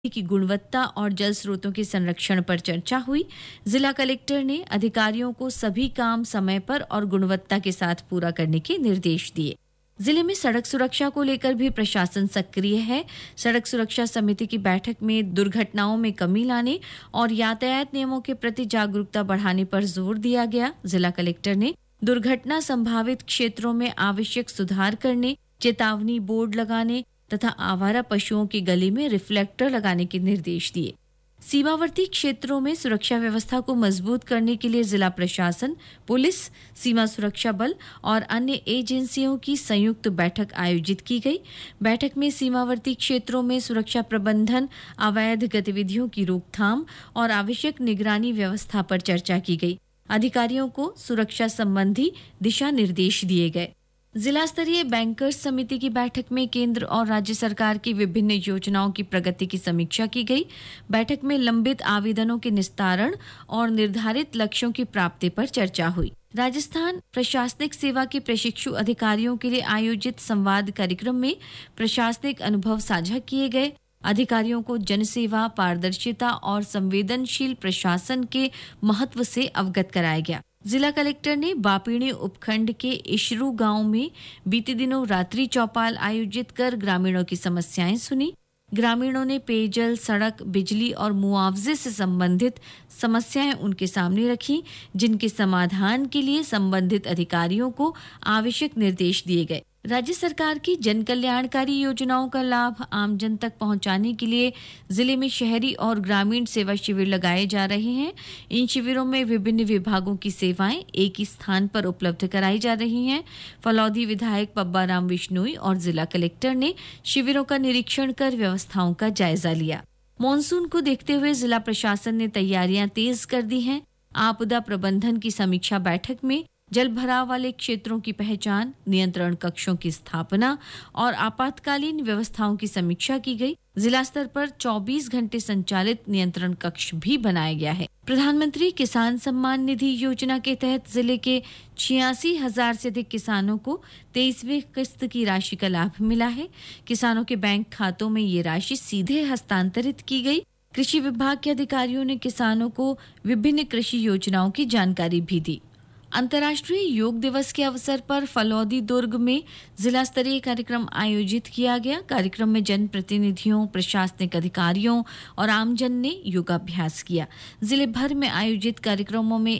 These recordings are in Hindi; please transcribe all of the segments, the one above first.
की गुणवत्ता और जल स्रोतों के संरक्षण पर चर्चा हुई। जिला कलेक्टर ने अधिकारियों को सभी काम समय पर और गुणवत्ता के साथ पूरा करने के निर्देश दिए। जिले में सड़क सुरक्षा को लेकर भी प्रशासन सक्रिय है। सड़क सुरक्षा समिति की बैठक में दुर्घटनाओं में कमी लाने और यातायात नियमों के प्रति जागरूकता बढ़ाने पर जोर दिया गया। जिला कलेक्टर ने दुर्घटना संभावित क्षेत्रों में आवश्यक सुधार करने, चेतावनी बोर्ड लगाने तथा आवारा पशुओं के गले में रिफ्लेक्टर लगाने के निर्देश दिए। सीमावर्ती क्षेत्रों में सुरक्षा व्यवस्था को मजबूत करने के लिए जिला प्रशासन, पुलिस, सीमा सुरक्षा बल और अन्य एजेंसियों की संयुक्त बैठक आयोजित की गई। बैठक में सीमावर्ती क्षेत्रों में सुरक्षा प्रबंधन, अवैध गतिविधियों की रोकथाम और आवश्यक निगरानी व्यवस्था पर चर्चा की गई। अधिकारियों को सुरक्षा संबंधी दिशा निर्देश दिए गए। जिला स्तरीय बैंकर्स समिति की बैठक में केंद्र और राज्य सरकार की विभिन्न योजनाओं की प्रगति की समीक्षा की गई। बैठक में लंबित आवेदनों के निस्तारण और निर्धारित लक्ष्यों की प्राप्ति पर चर्चा हुई। राजस्थान प्रशासनिक सेवा के प्रशिक्षु अधिकारियों के लिए आयोजित संवाद कार्यक्रम में प्रशासनिक अनुभव साझा किए गए। अधिकारियों को जनसेवा, पारदर्शिता और संवेदनशील प्रशासन के महत्व से अवगत कराया गया। जिला कलेक्टर ने बापीणी उपखंड के इशरू गांव में बीते दिनों रात्रि चौपाल आयोजित कर ग्रामीणों की समस्याएं सुनी। ग्रामीणों ने पेयजल, सड़क, बिजली और मुआवजे से संबंधित समस्याएं उनके सामने रखी, जिनके समाधान के लिए संबंधित अधिकारियों को आवश्यक निर्देश दिए गए। राज्य सरकार की जन कल्याणकारी योजनाओं का लाभ आमजन तक पहुंचाने के लिए जिले में शहरी और ग्रामीण सेवा शिविर लगाए जा रहे हैं। इन शिविरों में विभिन्न विभागों की सेवाएं एक ही स्थान पर उपलब्ध कराई जा रही हैं। फलौदी विधायक पब्बा राम विश्नोई और जिला कलेक्टर ने शिविरों का निरीक्षण कर व्यवस्थाओं का जायजा लिया। मॉनसून को देखते हुए जिला प्रशासन ने तैयारियां तेज कर दी हैं। आपदा प्रबंधन की समीक्षा बैठक में जल भराव वाले क्षेत्रों की पहचान, नियंत्रण कक्षों की स्थापना और आपातकालीन व्यवस्थाओं की समीक्षा की गई। जिला स्तर पर 24 घंटे संचालित नियंत्रण कक्ष भी बनाया गया है। प्रधानमंत्री किसान सम्मान निधि योजना के तहत जिले के 86,000 से अधिक किसानों को 23वीं किस्त की राशि का लाभ मिला है। किसानों के बैंक खातों में ये राशि सीधे हस्तांतरित की गई। कृषि विभाग के अधिकारियों ने किसानों को विभिन्न कृषि योजनाओं की जानकारी भी दी। अंतर्राष्ट्रीय योग दिवस के अवसर पर फलौदी दुर्ग में जिला स्तरीय कार्यक्रम आयोजित किया गया। कार्यक्रम में जनप्रतिनिधियों, प्रशासनिक अधिकारियों और आमजन ने योगाभ्यास किया। जिले भर में आयोजित कार्यक्रमों में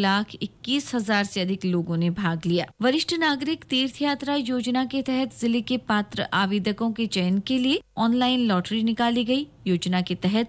1,21,000 से अधिक लोगों ने भाग लिया। वरिष्ठ नागरिक तीर्थ यात्रा योजना के तहत जिले के पात्र आवेदकों के चयन के लिए ऑनलाइन लॉटरी निकाली गई। योजना के तहत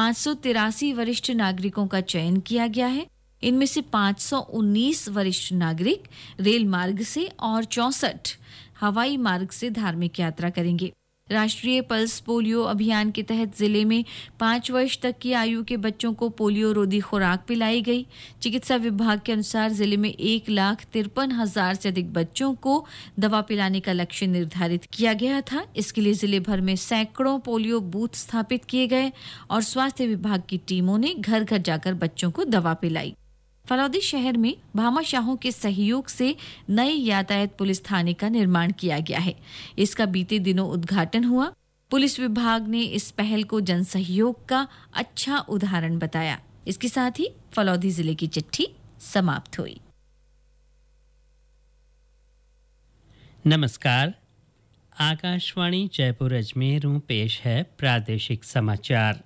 583 वरिष्ठ नागरिकों का चयन किया गया है। इनमें से 519 वरिष्ठ नागरिक रेल मार्ग से और 64 हवाई मार्ग से धार्मिक यात्रा करेंगे। राष्ट्रीय पल्स पोलियो अभियान के तहत जिले में 5 वर्ष तक की आयु के बच्चों को पोलियो रोधी खुराक पिलाई गई। चिकित्सा विभाग के अनुसार जिले में 1,53,000 से अधिक बच्चों को दवा पिलाने का लक्ष्य निर्धारित किया गया था। इसके लिए जिले भर में सैकड़ों पोलियो बूथ स्थापित किए गए और स्वास्थ्य विभाग की टीमों ने घर घर जाकर बच्चों को दवा पिलाई। फलौदी शहर में भामाशाहों के सहयोग से नए यातायात पुलिस थाने का निर्माण किया गया है। इसका बीते दिनों उद्घाटन हुआ। पुलिस विभाग ने इस पहल को जन सहयोग का अच्छा उदाहरण बताया। इसके साथ ही फलौदी जिले की चिट्ठी समाप्त हुई। नमस्कार, आकाशवाणी जयपुर अजमेर पेश है प्रादेशिक समाचार।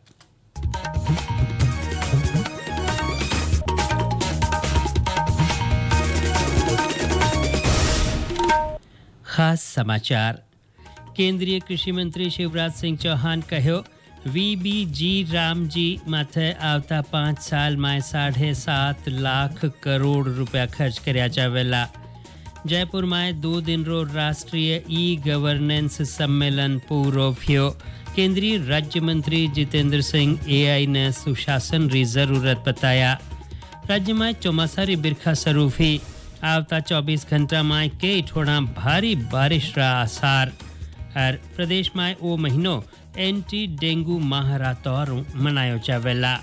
खास समाचार। केंद्रीय कृषि मंत्री शिवराज सिंह चौहान कहो वीबीजी रामजी माथे आवता 5 साल में 7.5 लाख करोड़ रुपया खर्च करया जावेला। जयपुर में 2 दिन रो राष्ट्रीय ई गवर्नेंस सम्मेलन पूरो भ्यो। केंद्रीय राज्य मंत्री जितेंद्र सिंह एआई ने सुशासन री जरूरत बताया। राज्य में चौमासारी बिरखा स्वरूप ही आवता 24 घंटा में कई ठोड़ा भारी बारिश रा आसार। और प्रदेश में ओ महीनों एंटी डेंगू माह रा त्योहार मनायो जावेला।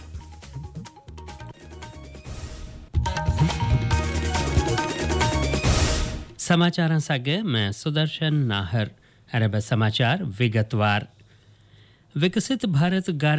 समाचार सागे मैं सुदर्शन नाहर। अरब समाचार विगतवार। विकसित भारत